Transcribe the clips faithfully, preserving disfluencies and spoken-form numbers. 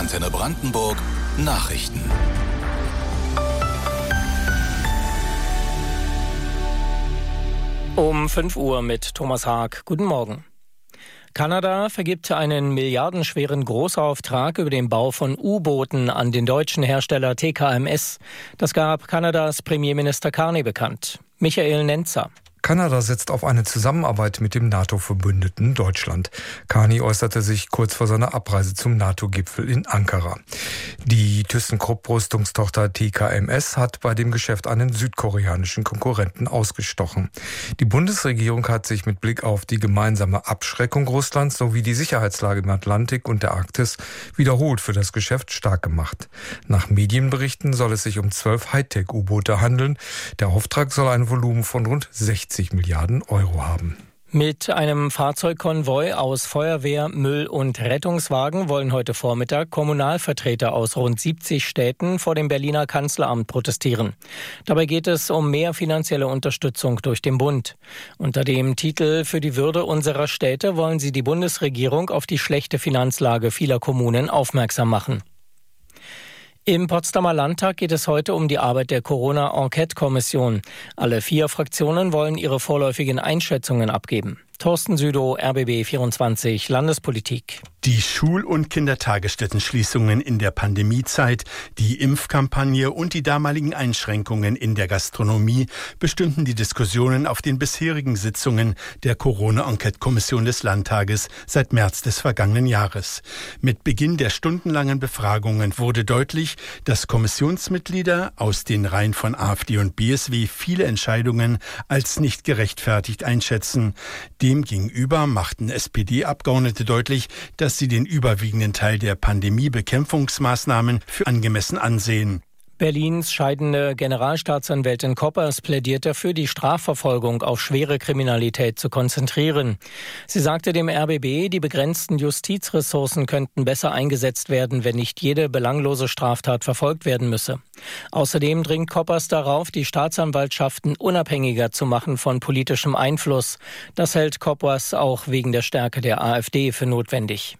Antenne Brandenburg Nachrichten. Um fünf Uhr mit Thomas Haag. Guten Morgen. Kanada vergibt einen milliardenschweren Großauftrag über den Bau von U-Booten an den deutschen Hersteller T K M S. Das gab Kanadas Premierminister Carney bekannt. Michael Nenzer. Kanada setzt auf eine Zusammenarbeit mit dem NATO-Verbündeten Deutschland. Carney äußerte sich kurz vor seiner Abreise zum NATO-Gipfel in Ankara. Die ThyssenKrupp-Rüstungstochter T K M S hat bei dem Geschäft einen südkoreanischen Konkurrenten ausgestochen. Die Bundesregierung hat sich mit Blick auf die gemeinsame Abschreckung Russlands sowie die Sicherheitslage im Atlantik und der Arktis wiederholt für das Geschäft stark gemacht. Nach Medienberichten soll es sich um zwölf Hightech-U-Boote handeln. Der Auftrag soll ein Volumen von rund sechzig Milliarden Euro haben. Mit einem Fahrzeugkonvoi aus Feuerwehr, Müll- und Rettungswagen wollen heute Vormittag Kommunalvertreter aus rund siebzig Städten vor dem Berliner Kanzleramt protestieren. Dabei geht es um mehr finanzielle Unterstützung durch den Bund. Unter dem Titel Für die Würde unserer Städte wollen sie die Bundesregierung auf die schlechte Finanzlage vieler Kommunen aufmerksam machen. Im Potsdamer Landtag geht es heute um die Arbeit der Corona-Enquete-Kommission. Alle vier Fraktionen wollen ihre vorläufigen Einschätzungen abgeben. Thorsten Südow, R B B vierundzwanzig, Landespolitik. Die Schul- und Kindertagesstättenschließungen in der Pandemiezeit, die Impfkampagne und die damaligen Einschränkungen in der Gastronomie bestimmten die Diskussionen auf den bisherigen Sitzungen der Corona-Enquete-Kommission des Landtages seit März des vergangenen Jahres. Mit Beginn der stundenlangen Befragungen wurde deutlich, dass Kommissionsmitglieder aus den Reihen von AfD und B S W viele Entscheidungen als nicht gerechtfertigt einschätzen. Demgegenüber machten S P D-Abgeordnete deutlich, dass sie den überwiegenden Teil der Pandemiebekämpfungsmaßnahmen für angemessen ansehen. Berlins scheidende Generalstaatsanwältin Koppers plädiert dafür, die Strafverfolgung auf schwere Kriminalität zu konzentrieren. Sie sagte dem R B B, die begrenzten Justizressourcen könnten besser eingesetzt werden, wenn nicht jede belanglose Straftat verfolgt werden müsse. Außerdem dringt Koppers darauf, die Staatsanwaltschaften unabhängiger zu machen von politischem Einfluss. Das hält Koppers auch wegen der Stärke der AfD für notwendig.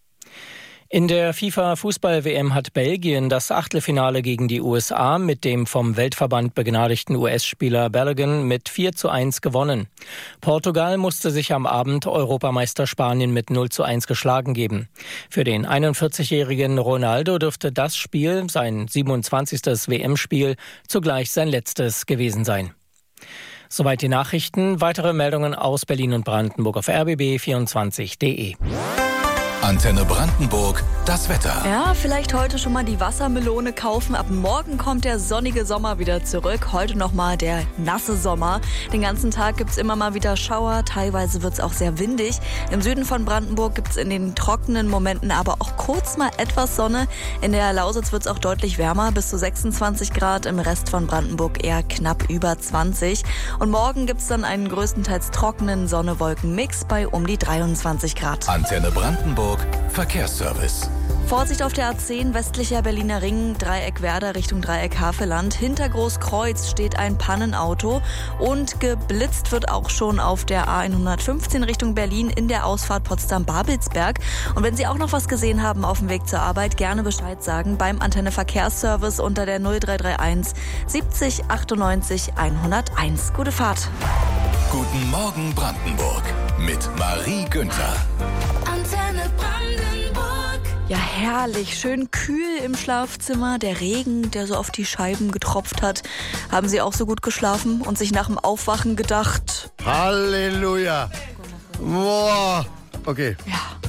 In der FIFA-Fußball-W M hat Belgien das Achtelfinale gegen die U S A mit dem vom Weltverband begnadigten U S-Spieler Balogun mit vier zu eins gewonnen. Portugal musste sich am Abend Europameister Spanien mit null zu eins geschlagen geben. Für den einundvierzigjährigen Ronaldo dürfte das Spiel, sein siebenundzwanzigstes W M-Spiel, zugleich sein letztes gewesen sein. Soweit die Nachrichten. Weitere Meldungen aus Berlin und Brandenburg auf r b b vierundzwanzig punkt d e. Antenne Brandenburg, das Wetter. Ja, vielleicht heute schon mal die Wassermelone kaufen. Ab morgen kommt der sonnige Sommer wieder zurück. Heute nochmal der nasse Sommer. Den ganzen Tag gibt's immer mal wieder Schauer. Teilweise wird's auch sehr windig. Im Süden von Brandenburg gibt's in den trockenen Momenten aber auch kurz mal etwas Sonne. In der Lausitz wird's auch deutlich wärmer, bis zu sechsundzwanzig Grad. Im Rest von Brandenburg eher knapp über zwanzig. Und morgen gibt's dann einen größtenteils trockenen Sonne-Wolken-Mix bei um die dreiundzwanzig Grad. Antenne Brandenburg Verkehrsservice. Vorsicht auf der A zehn, westlicher Berliner Ring, Dreieck Werder Richtung Dreieck Havelland. Hinter Großkreuz steht ein Pannenauto und geblitzt wird auch schon auf der A hundertfünfzehn Richtung Berlin in der Ausfahrt Potsdam-Babelsberg. Und wenn Sie auch noch was gesehen haben auf dem Weg zur Arbeit, gerne Bescheid sagen beim Antenne Verkehrsservice unter der null drei drei eins siebzig achtundneunzig hunderteins. Gute Fahrt. Guten Morgen Brandenburg mit Marie Günther. Antenne Brandenburg. Ja, herrlich. Schön kühl im Schlafzimmer. Der Regen, der so auf die Scheiben getropft hat. Haben Sie auch so gut geschlafen und sich nach dem Aufwachen gedacht? Halleluja. Boah. Okay. Ja.